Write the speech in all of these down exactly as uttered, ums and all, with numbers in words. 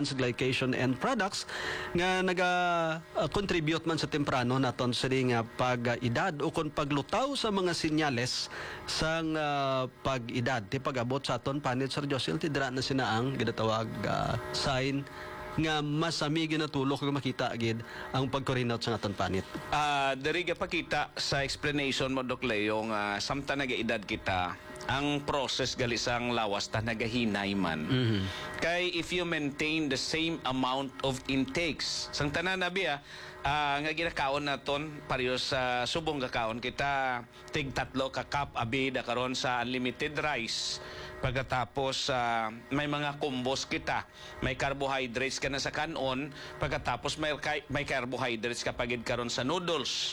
supplements, glycation and products nga naga uh, contribute man sa temprano naton sa nga pag-edad o kung paglutaw sa mga sinyales sang uh, pag-edad. Ti pag-abot sa aton panit Sir Josil, ti dira na sinaang ginatawag uh, sign nga masami ginatulok nga makita agad ang pagkurinot sa aton panit. Ah, uh, diri pakita sa explanation mo Doc Leo nga samtang nagaedad kita ang process gali sang lawas ta nagahinay man. Mm-hmm. Kay if you maintain the same amount of intakes sang tanan na biya uh, nga ginakaon naton pareho sa subong kakaon kita tig tatlo ka cup abi da karon sa unlimited rice. Pagkatapos uh, may mga combos kita, may carbohydrates ka na sa kanon, pagkatapos may, may carbohydrates ka pagid karon sa noodles.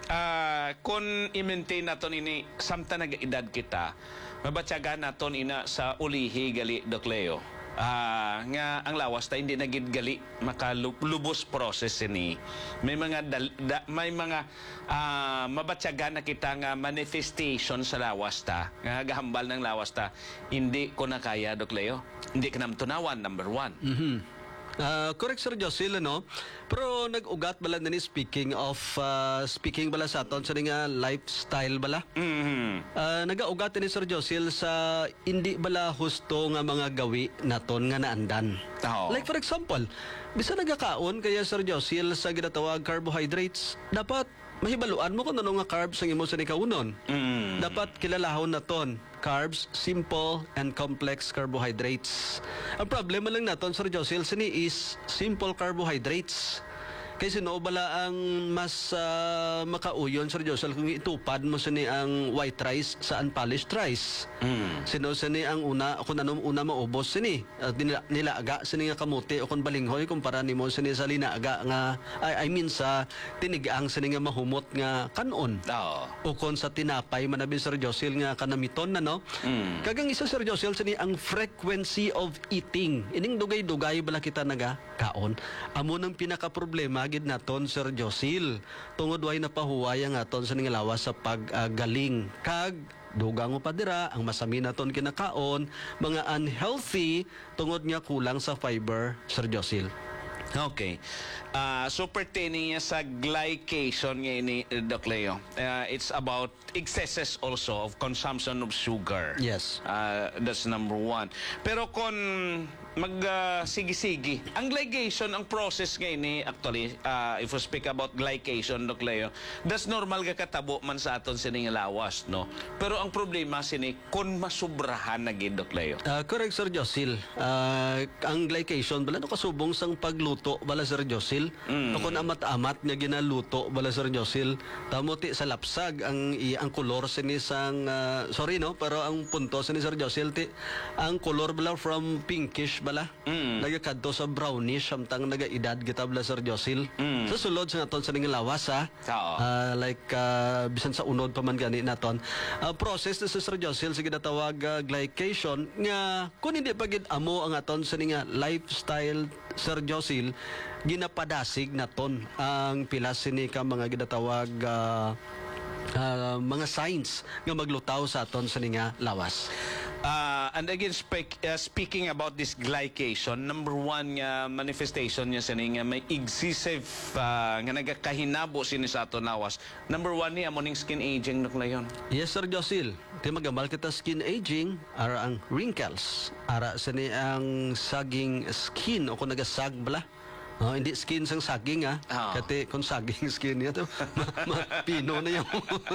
Uh, kung i-maintain naton ini samta nag-edad kita, mabatyagan naton ina sa ulihi gali Doc Leo. Ah, nga ang lawas ta hindi nagid gali makalubos process ini. May mga dal, da, may mga ah, mabatyagan na kita nga manifestation sa lawas ta, nga gahambal ng lawas ta, hindi ko na kaya Doc Leo. Hindi ka nam tunawan, number one. Mhm. Uh, correct Sir Josil, no? Pero nag-ugat bala na ni speaking of uh, speaking bala sa aton sa nga lifestyle bala. Mm-hmm. Uh, nag-ugat ni Sir Josil sa hindi bala husto nga mga gawi naton nga naandan. Oh. Like for example, bisa nagakaon kaya Sir Josil sa ginatawag carbohydrates, dapat mahibaluan mo kung ano nga carbs ang imo sa nikaunon. Mm. Dapat kilalahon na ton. Carbs, simple and complex carbohydrates. Ang problema lang naton Sir Josil sini is simple carbohydrates. Kasi sino bala ang mas uh, makauyon Sir Josil kung itupad mo sini ang white rice sa unpolished rice. Mm. Sino sini ang una kung anong una maubos sini uh, nila, nilaaga sini nga kamuti o kung balinghoy kumpara nimo sini sa linaaga nga I, I mean sa tinigang sini nga mahumot nga kanon. Oh. O kung sa tinapay manabi Sir Josil nga kanamiton na no. Mm. Kagang isa Sir Josil sini ang frequency of eating. Ining dugay-dugay bala kita naga kaon. Amo nang pinaka problema gid naton Sir Josil. Tungod way napahuway ang aton sa ningalawas sa paggaling. Uh, Kag dugang mo pa dira ang masami naton kinakaon, mga unhealthy tungod nga kulang sa fiber Sir Josil. Okay. Uh, so pertaining sa glycation nga ini Doc Leo, uh, it's about excesses also of consumption of sugar. Yes. Uh, that's number one. Pero kung mag uh, sige-sige, ang glycation, ang process nga ini actually, uh, if we speak about glycation Doc Leo, that's normal ga katabo man sa aton sining lawas, no? Pero ang problema sini kung masubrahan na gid Doc Leo. Uh, correct Sir Josil. Uh, ang glycation bala no kasubong sang pagluto bala Sir Josil. Mm. Kung amat-amat nga ginaluto bala Sir Josil, tamo ti sa lapsag ang i, ang kolor sini sang uh, sorry no, pero ang punto sini Sir Josil ti ang kolor bala from pinkish bala. Mm. Nagakadto sa brownish samtang nagaedad kita bala Sir Josil. Mm. Sa sulod sa naton sa ning lawas ha. Uh, like uh, bisan sa unod pa man gani naton. Uh, process na sa Sir Josil sige natawag uh, glycation nga kung hindi pagid amo ang aton sa ning lifestyle Sir Josil, ginapadasig naton ang pilas sini ka mga ginatawag uh, uh, mga signs nga maglutaw sa aton sa ninga lawas. Uh, and again, speak, uh, speaking about this glycation, number one nga uh, manifestation niya sa nga may excessive uh, nga nagakahinabo sini sa aton lawas. Number one niya, morning skin aging Doc Leon. Yes Sir Josil, di magamal kita skin aging, ara ang wrinkles, ara sini ang saging skin o kung nagasag bala. Oh, hindi skin sang saging ah. Oh. Kati kung saging skin niya to, mapino na yung.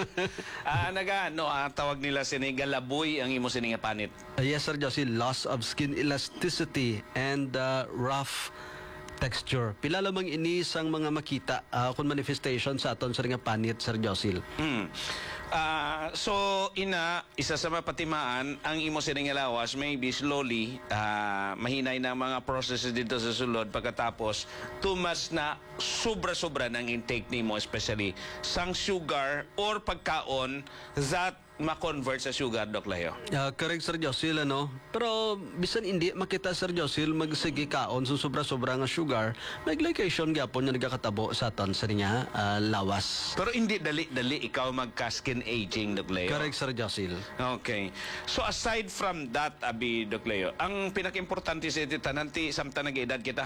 Ah, naga no, ah, tawag nila sini galaboy ang imo sini nga panit. Uh, yes Sir Josil, loss of skin elasticity and uh, rough texture. Pila lamang ini sang mga makita uh, kung manifestation sa aton sa nga panit Sir Josil. Mm. Uh, so ina isa sa mapatimaan ang imo sining lawas maybe slowly uh, mahinay na mga processes dito sa sulod pagkatapos tumas na sobra-sobra ng intake nimo especially sang sugar or pagkaon that ma-convert sa sugar Doc Leo. Uh, correct Sir Josil ano. Pero bisan hindi makita Sir Josil magsige kaon so sobra-sobra nga sugar, may glycation gyapon nga nagakatabo sa aton sa niya uh, lawas. Pero hindi dali-dali ikaw magka-skin aging Doc Leo. Correct Sir Josil. Okay. So aside from that abi Doc Leo, ang pinaka-importante sa iti tanan ti samtang nag-edad kita